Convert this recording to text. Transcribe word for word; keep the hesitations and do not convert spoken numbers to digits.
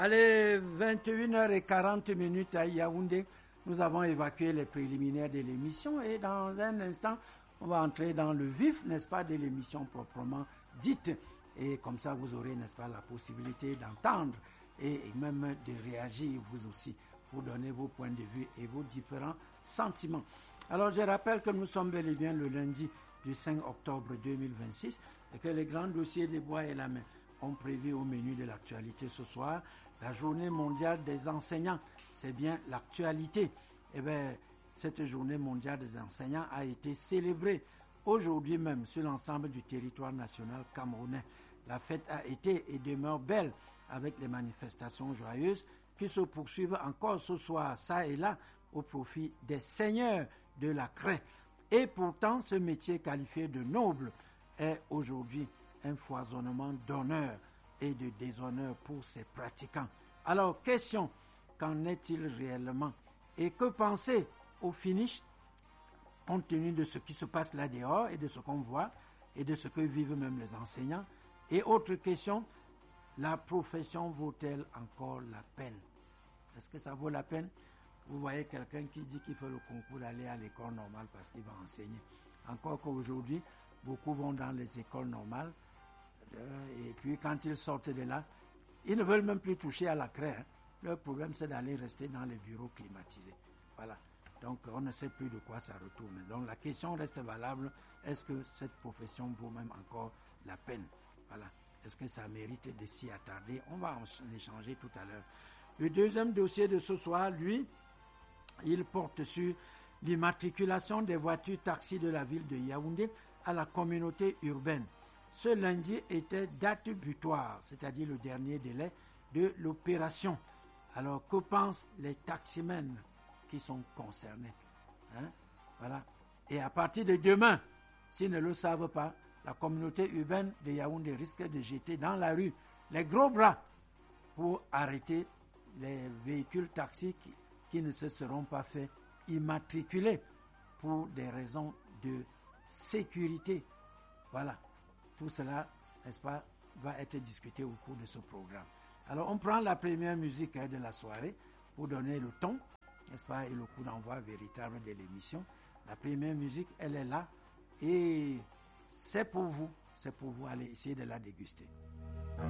Allez, vingt et une heures quarante minutes à Yaoundé. Nous avons évacué les préliminaires de l'émission et dans un instant, on va entrer dans le vif, n'est-ce pas, de l'émission proprement dite. Et comme ça, vous aurez, n'est-ce pas, la possibilité d'entendre et même de réagir vous aussi pour donner vos points de vue et vos différents sentiments. Alors, je rappelle que nous sommes bel et bien le lundi du cinq octobre deux mille vingt-six et que les grands dossiers des bois et la main ont prévu au menu de l'actualité ce soir la journée mondiale des enseignants. C'est bien l'actualité. Eh bien, cette journée mondiale des enseignants a été célébrée aujourd'hui même sur l'ensemble du territoire national camerounais. La fête a été et demeure belle avec les manifestations joyeuses qui se poursuivent encore ce soir, ça et là, au profit des seigneurs de la craie. Et pourtant, ce métier qualifié de noble est aujourd'hui un foisonnement d'honneur et de déshonneur pour ses pratiquants. Alors, question, qu'en est-il réellement? Et que penser au finish, compte tenu de ce qui se passe là dehors et de ce qu'on voit et de ce que vivent même les enseignants? Et autre question, la profession vaut-elle encore la peine? Est-ce que ça vaut la peine? Vous voyez quelqu'un qui dit qu'il fait le concours d'aller à l'école normale parce qu'il va enseigner. Encore qu'aujourd'hui, beaucoup vont dans les écoles normales euh, et puis quand ils sortent de là, ils ne veulent même plus toucher à la craie. Hein. Leur problème, c'est d'aller rester dans les bureaux climatisés. Voilà. Donc, on ne sait plus de quoi ça retourne. Donc, la question reste valable. Est-ce que cette profession vaut même encore la peine? Voilà. Est-ce que ça mérite de s'y attarder? On va en échanger tout à l'heure. Le deuxième dossier de ce soir, lui, il porte sur l'immatriculation des voitures taxis de la ville de Yaoundé à la communauté urbaine. Ce lundi était date butoir, c'est-à-dire le dernier délai de l'opération. Alors, que pensent les taximens qui sont concernés? Hein? Voilà. Et à partir de demain, s'ils ne le savent pas, la communauté urbaine de Yaoundé risque de jeter dans la rue les gros bras pour arrêter les véhicules taxis qui, qui ne se seront pas fait immatriculer pour des raisons de sécurité. Voilà. Tout cela, n'est-ce pas, va être discuté au cours de ce programme. Alors, on prend la première musique hein, de la soirée pour donner le ton, n'est-ce pas, et le coup d'envoi véritable de l'émission. La première musique, elle est là et c'est pour vous, c'est pour vous, allez essayer de la déguster.